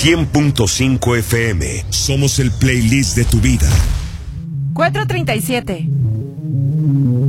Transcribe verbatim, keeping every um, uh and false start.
cien punto cinco F M. Somos el playlist de tu vida. cuatro treinta y siete.